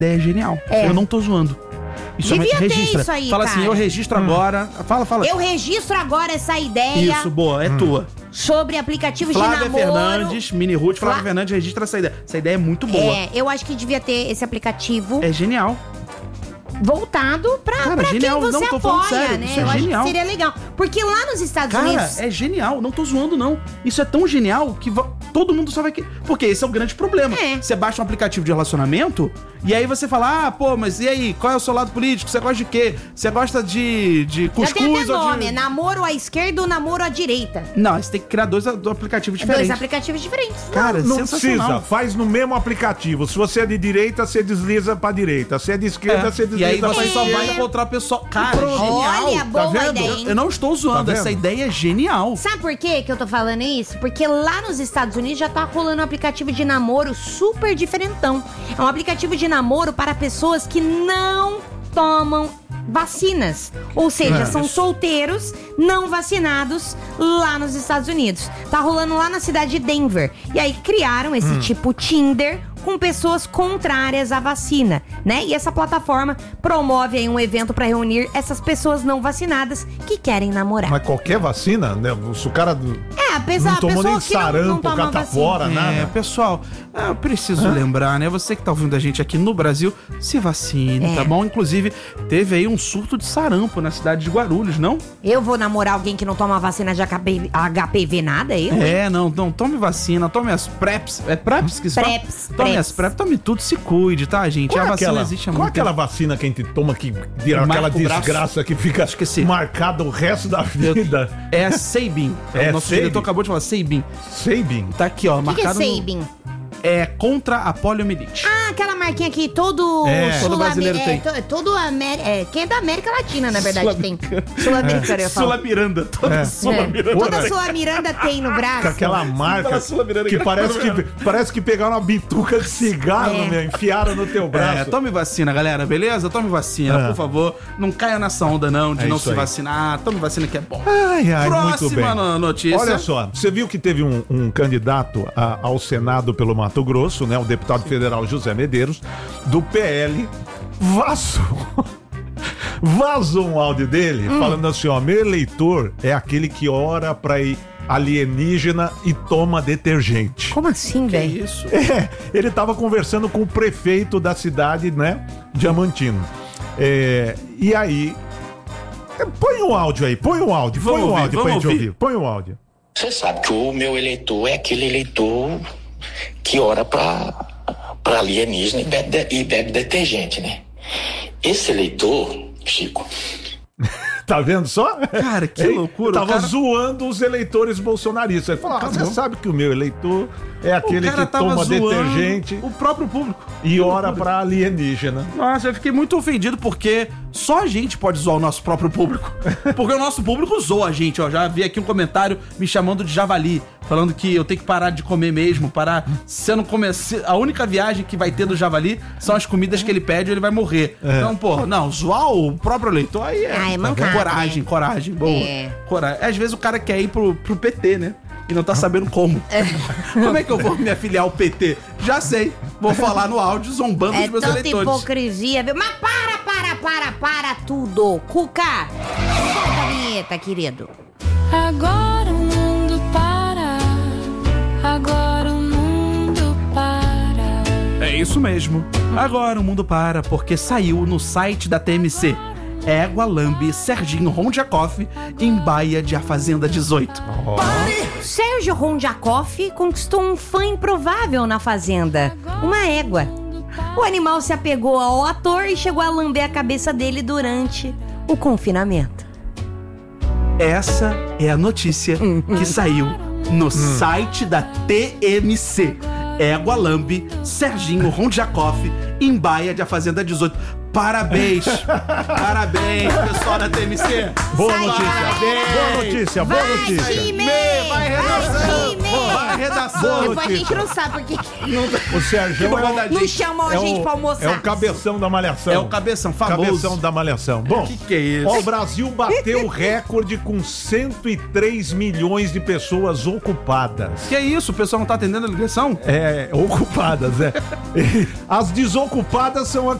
ideia genial. Eu não tô zoando. Isso Devia ter registra. isso aí, fala cara. assim, eu registro agora. Fala. Eu registro agora essa ideia. Isso, boa, é tua. Sobre aplicativos de Flávia namoro. Fernandes, Mini Ruth, Flávia Fernandes registra essa ideia. Essa ideia é muito boa. Eu acho que devia ter esse aplicativo É genial. voltado pra genial. quem você Não, tô falando apoia, sério, né? isso é Eu acho genial. que seria legal. Porque lá nos Estados Cara, Unidos... é genial. Não tô zoando, não. Isso é tão genial que todo mundo só vai... Porque esse é o grande problema. Você baixa um aplicativo de relacionamento e aí você fala, pô, mas e aí? Qual é o seu lado político? Você gosta de quê? Você gosta de cuscuz? Já tem até ou nome, de... é namoro à esquerda ou namoro à direita. Não, você tem que criar dois aplicativos diferentes. Dois aplicativos diferentes. Cara, Não sensacional. precisa, faz no mesmo aplicativo. Se você é de direita, você desliza pra direita. Se é de esquerda, você desliza E aí pra você só esquerda. vai encontrar pessoal. Cara, genial. Olha, boa vendo? ideia, hein? Eu não estou zoando, Tá vendo? essa ideia é genial. Sabe por quê que eu tô falando isso? Porque lá nos Estados Unidos já tá rolando um aplicativo de namoro super diferentão. É um aplicativo de namoro para pessoas que não tomam vacinas. Ou seja, são solteiros não vacinados lá nos Estados Unidos. Tá rolando lá na cidade de Denver. E aí criaram esse tipo Tinder com pessoas contrárias à vacina, né? E essa plataforma promove aí um evento para reunir essas pessoas não vacinadas que querem namorar. Mas qualquer vacina, né? Se o cara Apesar não tomou nem pessoa que não sarampo, toma catapora, nada. Pessoal, eu preciso lembrar, né? Você que tá ouvindo a gente aqui no Brasil, se vacine, tá bom? Inclusive, teve aí um surto de sarampo na cidade de Guarulhos, não? Eu vou namorar alguém que não toma vacina de HPV nada, eu? Não, tome vacina, tome as PrEPs. É PrEPs que se fala? Tome as PrEPs, tome tudo, se cuide, tá, gente? Qual a é vacina aquela, existe há qual é muito aquela tempo. vacina que a gente toma que vira aquela Marca o braço. desgraça que fica Esqueci. marcada o resto da vida? É a Sabin. É o nosso Sabin? diretor acabou de falar Sabin. Sabin. Tá aqui, ó, O que é marcado no- Sabin? É contra a poliomielite. Ah, aquela marquinha que todo todo brasileiro tem. Quem é da América Latina, na verdade, tem. Sul-Americana, eu falo. Sula Miranda. Toda Sula Miranda. Toda sua Miranda tem no braço. Com aquela marca fala Sul-Americana que que parece que pegaram uma bituca de cigarro, meu, enfiaram no teu braço. Tome vacina, galera, beleza? Tome vacina, por favor. Não caia nessa onda, não, de É não isso se aí. vacinar. Tome vacina que é bom. Ai, muito Próxima bem. notícia. Olha só, você viu que teve um candidato ao Senado pelo Mato Grosso, né? O deputado federal José Medeiros, do PL, vazou um áudio dele falando assim, ó, meu eleitor é aquele que ora pra ir alienígena e toma detergente. Como assim, Que velho? isso? Ele tava conversando com o prefeito da cidade, né, Diamantino. E aí, põe um áudio aí, põe um áudio pra gente ouvir. Põe um áudio. Você sabe que o meu eleitor é aquele eleitor que ora pra alienígena e bebe detergente, né? Esse eleitor, Chico... Tá vendo só? Cara, que loucura. Tava O cara- zoando os eleitores bolsonaristas. Ele falou, você sabe que o meu eleitor é aquele O cara que tava toma zoando detergente o próprio público. e ora pra alienígena. Nossa, eu fiquei muito ofendido porque só a gente pode zoar o nosso próprio público. Porque o nosso público zoa a gente, ó. Já vi aqui um comentário me chamando de javali, falando que eu tenho que parar de comer mesmo, parar. Se eu não comer. A única viagem que vai ter do javali são as comidas que ele pede ou ele vai morrer. Então, pô, não, zoar o próprio eleitor aí é mancada, coragem, né? coragem, boa. Coragem. Às vezes o cara quer ir pro PT, né? E não tá sabendo como. Como é que eu vou me afiliar ao PT? Já sei. Vou falar no áudio zombando É dos meus tanta eleitores. hipocrisia, viu? Mas para tudo. Cuca, solta a vinheta, querido. Agora o mundo para. Agora o mundo para. É isso mesmo. Agora o mundo para porque saiu no site da TMC. Égua lambe Serginho Rondiakoff em Baia de A Fazenda 18. Sérgio Rondiakoff conquistou um fã improvável na fazenda, uma égua. O animal se apegou ao ator e chegou a lamber a cabeça dele durante o confinamento. Essa é a notícia que saiu no site da TMC. Égua lambe Serginho Rondiakoff em Baia de A Fazenda 18. Parabéns. Parabéns, pessoal da TMC. Boa Sai, notícia. parabéns. Boa notícia, boa Vai, notícia. time! Vai, redação. time! Vai, redação. Depois a gente não sabe porque O Sérgio não chamam a gente pra almoçar. É o cabeção da Malhação. É o cabeção, famoso. Cabeção da Malhação. Bom, Que é isso? ó, o Brasil bateu o recorde com 103 milhões de pessoas ocupadas. Que isso? O pessoal não tá atendendo a ligação? Ocupadas, é. As desocupadas são